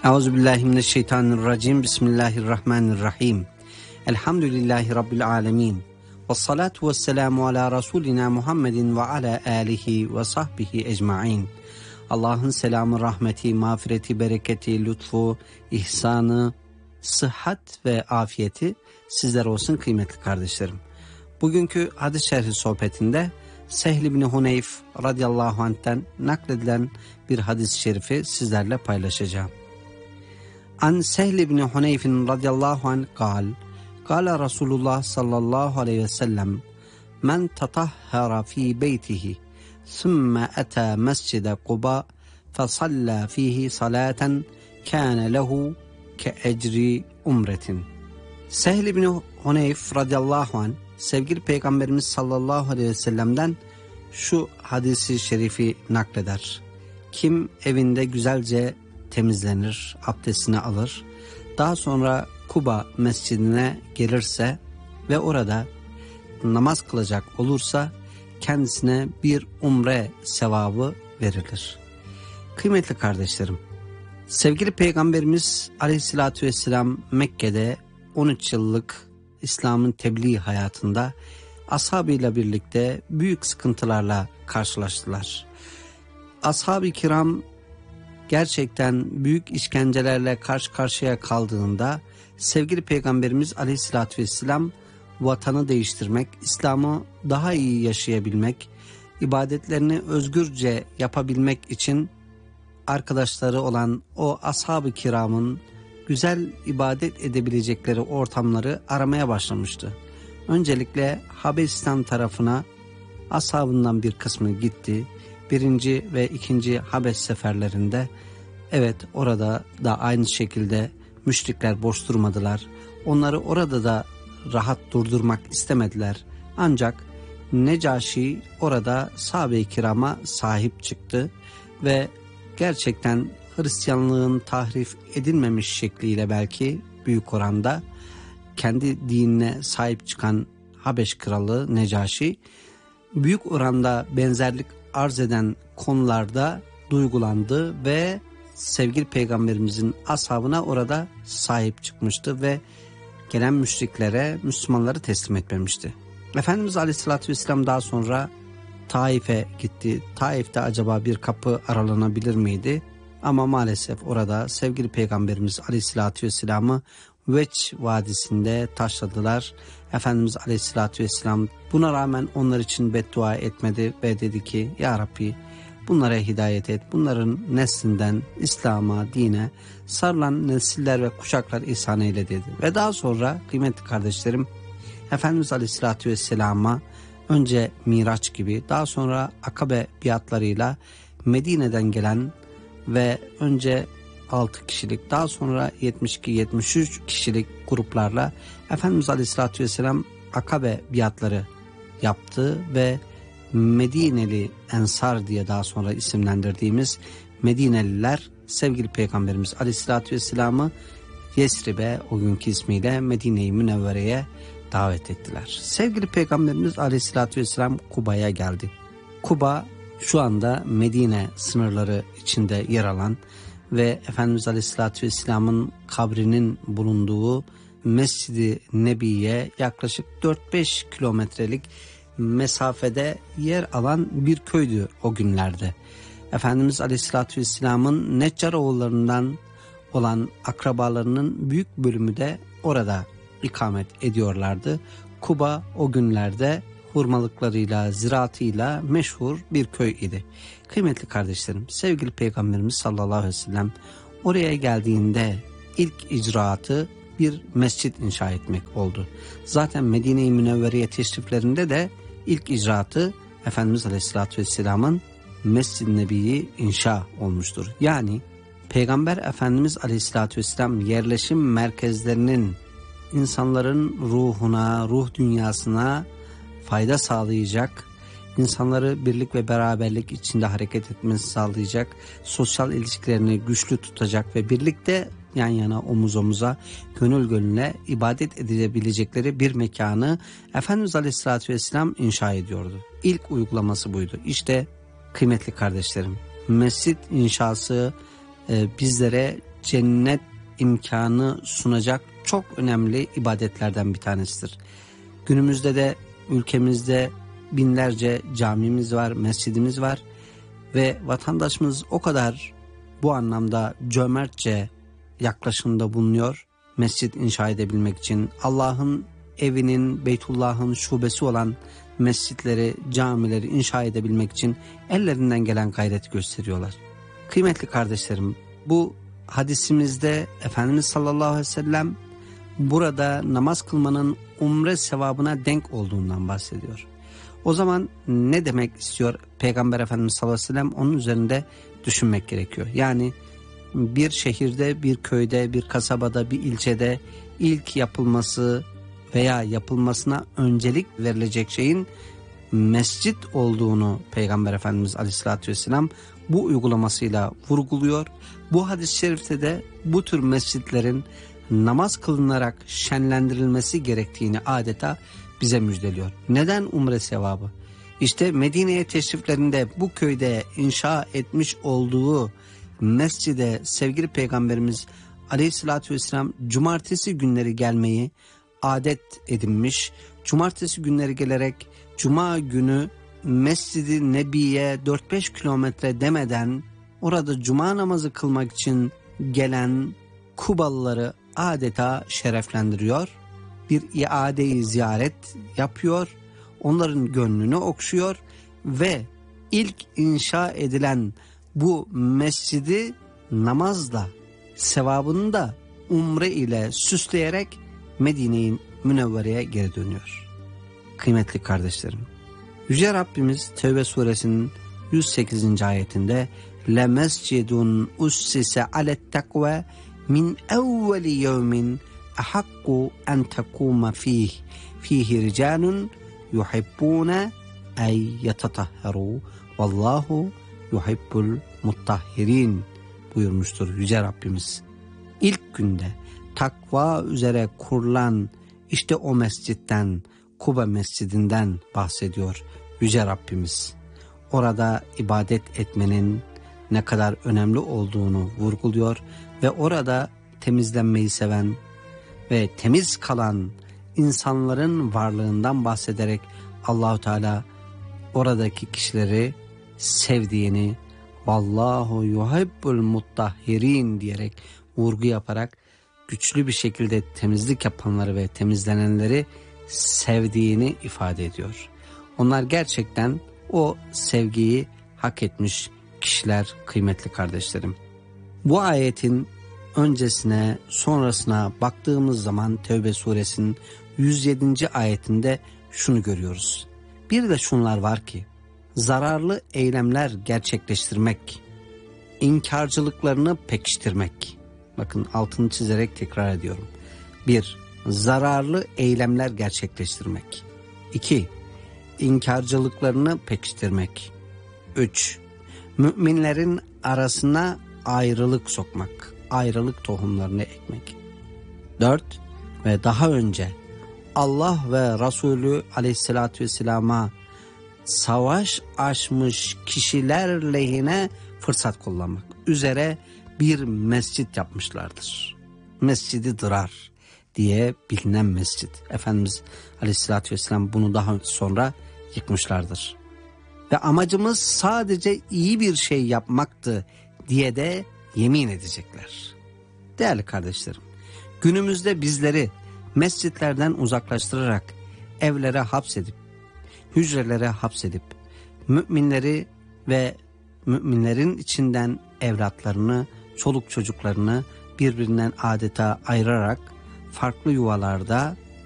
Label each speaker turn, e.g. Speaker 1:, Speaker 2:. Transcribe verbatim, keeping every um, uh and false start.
Speaker 1: Euzubillahimineşşeytanirracim. Bismillahirrahmanirrahim. Elhamdülillahi Rabbil alemin. Vessalatu vesselamu ala Resulina Muhammedin ve ala alihi ve sahbihi ecmain. Allah'ın selamı, rahmeti, mağfireti, bereketi, lütfu, ihsanı, sıhhat ve afiyeti sizler olsun kıymetli kardeşlerim. Bugünkü hadis şerhi sohbetinde Sehl ibn Huneyf radıyallahu anh'ten nakledilen bir hadis-i şerifi sizlerle paylaşacağım. An Sehl ibn Huneyf'in radıyallahu anh kal, kâle Resulullah sallallahu aleyhi ve sellem, men tatahhara fi beytihi, thumme ata mescide Quba, fesalla fihi salaten, kâne lehu ke ecri umretin. Sehl ibn Huneyf radıyallahu anh, sevgili Peygamberimiz sallallahu aleyhi ve sellem'den şu hadisi şerifi nakleder. Kim evinde güzelce temizlenir, abdestini alır, daha sonra Kuba mescidine gelirse ve orada namaz kılacak olursa kendisine bir umre sevabı verilir. Kıymetli kardeşlerim, sevgili Peygamberimiz aleyhissalatü vesselam Mekke'de on üç yıllık İslam'ın tebliğ hayatında ashabıyla birlikte büyük sıkıntılarla karşılaştılar. Ashab-ı kiram gerçekten büyük işkencelerle karşı karşıya kaldığında sevgili Peygamberimiz aleyhissalatü vesselam vatanı değiştirmek, İslam'ı daha iyi yaşayabilmek, ibadetlerini özgürce yapabilmek için arkadaşları olan o ashab-ı kiramın güzel ibadet edebilecekleri ortamları aramaya başlamıştı. Öncelikle Habeşistan tarafına ashabından bir kısmı gitti. Birinci ve ikinci Habeş seferlerinde evet orada da aynı şekilde müşrikler boş durmadılar. Onları orada da rahat durdurmak istemediler. Ancak Necaşi orada sahabe-i kirama sahip çıktı ve gerçekten Hristiyanlığın tahrif edilmemiş şekliyle belki büyük oranda kendi dinine sahip çıkan Habeş kralı Necaşi büyük oranda benzerlik arz eden konularda duygulandı ve sevgili Peygamberimizin ashabına orada sahip çıkmıştı ve gelen müşriklere Müslümanları teslim etmemişti. Efendimiz Aleyhisselatü Vesselam daha sonra Taif'e gitti. Taif'te acaba bir kapı aralanabilir miydi? Ama maalesef orada sevgili Peygamberimiz Aleyhisselatü Vesselam'ı Veç Vadisi'nde taşladılar. Efendimiz Aleyhisselatü Vesselam buna rağmen onlar için beddua etmedi ve dedi ki Ya Rabbi bunlara hidayet et. Bunların neslinden İslam'a, dine sarılan nesiller ve kuşaklar ihsan eyle dedi. Ve daha sonra kıymetli kardeşlerim Efendimiz Aleyhisselatü Vesselam'a önce Miraç gibi daha sonra Akabe biatlarıyla Medine'den gelen ve önce altı kişilik daha sonra yetmiş iki yetmiş üç kişilik gruplarla Efendimiz Aleyhisselatü Vesselam Akabe biatları yaptı ve Medineli Ensar diye daha sonra isimlendirdiğimiz Medineliler sevgili Peygamberimiz Aleyhisselatü Vesselam'ı Yesrib'e o günkü ismiyle Medine-i Münevvere'ye davet ettiler. Sevgili Peygamberimiz Aleyhisselatü Vesselam Kuba'ya geldi. Kuba şu anda Medine sınırları içinde yer alan ve Efendimiz Aleyhisselatü Vesselam'ın kabrinin bulunduğu Mescid-i Nebi'ye yaklaşık dört beş kilometrelik mesafede yer alan bir köydü o günlerde. Efendimiz Aleyhisselatü Vesselam'ın Neccaroğullarından olan akrabalarının büyük bölümü de orada ikamet ediyorlardı. Kuba o günlerde hurmalıklarıyla, ziraatıyla meşhur bir köy idi. Kıymetli kardeşlerim, sevgili Peygamberimiz sallallahu aleyhi ve sellem oraya geldiğinde ilk icraatı bir mescit inşa etmek oldu. Zaten Medine-i Münevvere'ye teşriflerinde de ilk icraatı Efendimiz Aleyhisselatü Vesselam'ın Mescid-i Nebi'yi inşa olmuştur. Yani Peygamber Efendimiz Aleyhisselatü Vesselam yerleşim merkezlerinin insanların ruhuna, ruh dünyasına fayda sağlayacak, insanları birlik ve beraberlik içinde hareket etmesi sağlayacak, sosyal ilişkilerini güçlü tutacak ve birlikte yan yana omuz omuza gönül gönüle ibadet edilebilecekleri bir mekanı Efendimiz Aleyhisselatü Vesselam inşa ediyordu. İlk uygulaması buydu. İşte kıymetli kardeşlerim, mescit inşası e, bizlere cennet imkanı sunacak çok önemli ibadetlerden bir tanesidir. Günümüzde de ülkemizde binlerce camimiz var, mescidimiz var ve vatandaşımız o kadar bu anlamda cömertçe yaklaşımda bulunuyor. Mescit inşa edebilmek için Allah'ın evinin, Beytullah'ın şubesi olan mescitleri, camileri inşa edebilmek için ellerinden gelen gayreti gösteriyorlar. Kıymetli kardeşlerim, bu hadisimizde Efendimiz sallallahu aleyhi ve sellem burada namaz kılmanın umre sevabına denk olduğundan bahsediyor. O zaman ne demek istiyor Peygamber Efendimiz sallallahu aleyhi ve sellem? Onun üzerinde düşünmek gerekiyor. Yani bir şehirde, bir köyde, bir kasabada, bir ilçede ilk yapılması veya yapılmasına öncelik verilecek şeyin mescit olduğunu Peygamber Efendimiz aleyhissalatü vesselam bu uygulamasıyla vurguluyor. Bu hadis-i şerifte de bu tür mescitlerin namaz kılınarak şenlendirilmesi gerektiğini adeta bize müjdeliyor. Neden umre sevabı? İşte Medine'ye teşriflerinde bu köyde inşa etmiş olduğu mescide sevgili Peygamberimiz aleyhissalatü vesselam cumartesi günleri gelmeyi adet edinmiş. Cumartesi günleri gelerek cuma günü Mescid-i Nebi'ye dört beş kilometre demeden orada cuma namazı kılmak için gelen Kubalıları adeta şereflendiriyor. Bir iade-i ziyaret yapıyor. Onların gönlünü okşuyor ve ilk inşa edilen bu mescidi namazla, sevabını da umre ile süsleyerek Medine-i Münevvere'ye geri dönüyor. Kıymetli kardeşlerim, Yüce Rabbimiz Tevbe suresinin yüz sekizinci ayetinde le mescidun ussise alet takve min evveli yevmin ahakku en tekuma fih fihi ricalun yuhibbune ey yetatahharu vallahu yuhibbul muttahhirin buyurmuştur Yüce Rabbimiz. İlk günde takva üzere kurulan işte o mescitten, Kuba Mescidinden bahsediyor Yüce Rabbimiz. Orada ibadet etmenin ne kadar önemli olduğunu vurguluyor ve orada temizlenmeyi seven ve temiz kalan insanların varlığından bahsederek Allahu Teala oradaki kişileri sevdiğini, vallahu yuhibbul muttahhirin diyerek vurgu yaparak güçlü bir şekilde temizlik yapanları ve temizlenenleri sevdiğini ifade ediyor. Onlar gerçekten o sevgiyi hak etmiş kişiler kıymetli kardeşlerim. Bu ayetin öncesine sonrasına baktığımız zaman Tevbe suresinin yüz yedinci ayetinde şunu görüyoruz. Bir de şunlar var ki zararlı eylemler gerçekleştirmek, inkarcılıklarını pekiştirmek. Bakın altını çizerek tekrar ediyorum. Bir, zararlı eylemler gerçekleştirmek. İki, inkarcılıklarını pekiştirmek. Üç, müminlerin arasına ayrılık sokmak, ayrılık tohumlarını ekmek. Dört, ve daha önce Allah ve Resulü aleyhissalatü vesselama savaş açmış kişiler lehine fırsat kullanmak üzere bir mescit yapmışlardır. Mescid-i Dırar diye bilinen mescit. Efendimiz aleyhissalatü vesselam bunu daha sonra yıkmışlardır. Ve amacımız sadece iyi bir şey yapmaktı diye de yemin edecekler. Değerli kardeşlerim, günümüzde bizleri mescitlerden uzaklaştırarak evlere hapsedip, hücrelere hapsedip, müminleri ve müminlerin içinden evlatlarını, çoluk çocuklarını birbirinden adeta ayırarak farklı yuvalarda